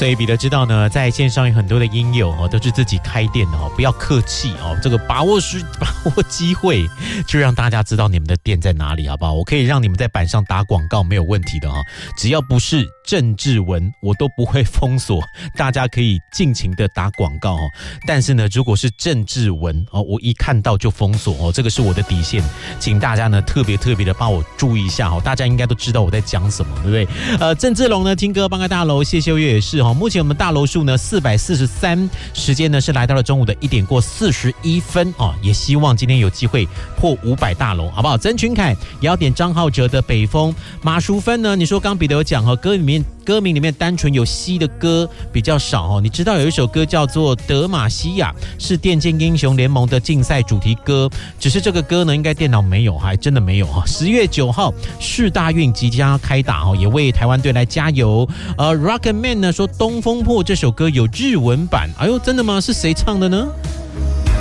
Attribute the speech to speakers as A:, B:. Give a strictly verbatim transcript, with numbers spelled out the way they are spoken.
A: 所以彼得知道呢，在线上有很多的音友哦，都是自己开店的哦，不要客气哦，这个把握时把握机会，就让大家知道你们的店在哪里，好不好？我可以让你们在板上打广告，没有问题的哈、哦，只要不是政治文，我都不会封锁，大家可以尽情的打广告哦。但是呢，如果是政治文哦，我一看到就封锁哦，这个是我的底线，请大家呢特别特别的帮我注意一下哦，大家应该都知道我在讲什么，对不对？呃，郑志龙呢，听歌帮个大楼，谢秀月也是哈。目前我们大楼数呢四百四十三，时间呢是来到了中午的一点过四十一分哦，也希望今天有机会破五百大楼，好不好？曾群凯也要点张浩哲的《北风》，马淑芬呢，你说刚彼得有讲哈，歌里面歌名里面单纯有西的歌比较少哦，你知道有一首歌叫做《德玛西亚》，是电竞英雄联盟的竞赛主题歌，只是这个歌呢应该电脑没有，还真的没有哈。十月九号世大运即将开打哦，也为台湾队来加油。呃 ，Rocketman 呢说《东风破》这首歌有日文版，哎呦，真的吗？是谁唱的呢？